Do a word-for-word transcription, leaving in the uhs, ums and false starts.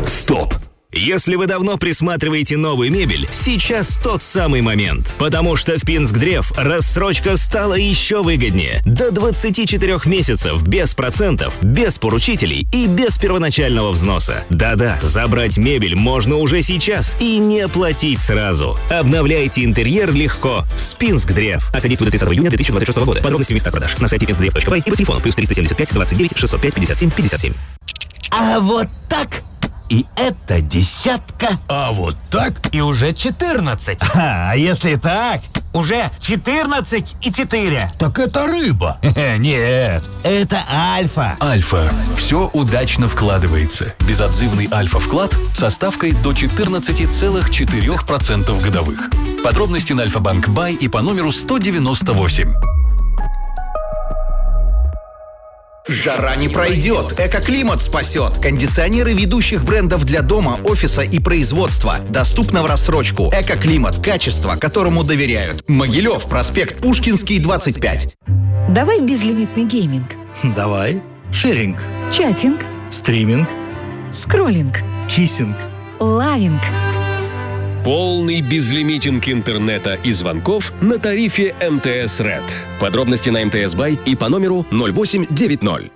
Стоп! Если вы давно присматриваете новую мебель, сейчас тот самый момент. Потому что в Пинск-Древ рассрочка стала еще выгоднее. До двадцати четырёх месяцев без процентов, без поручителей и без первоначального взноса. Да-да, забрать мебель можно уже сейчас и не платить сразу. Обновляйте интерьер легко с Пинск-Древ. Акция действует до тридцатого июня две тысячи двадцать шестого года. Подробности в местах продаж на сайте пинск древ точка бай и по телефону плюс триста семьдесят пять двадцать девять шестьсот пять пятьдесят семь пятьдесят семь. А вот так... И это десятка. А вот так и уже четырнадцать. А, а если так, уже четырнадцать и четыре. Так это рыба. Нет, это альфа. Альфа. Все удачно вкладывается. Безотзывный альфа-вклад со ставкой до четырнадцать целых четыре десятых процента годовых. Подробности на Альфа-банк Бай и по номеру сто девяносто восемь. Жара не пройдет, Экоклимат спасет. Кондиционеры ведущих брендов для дома, офиса и производства. Доступно в рассрочку. Экоклимат. Качество, которому доверяют. Могилев, проспект Пушкинский, двадцать пять. Давай безлимитный гейминг. Давай. Шеринг. Чатинг. Стриминг. Скроллинг. Киссинг. Лавинг. Полный безлимитинг интернета и звонков на тарифе эм тэ эс Red. Подробности на эм тэ эс Бай и по номеру ноль восемь девять ноль.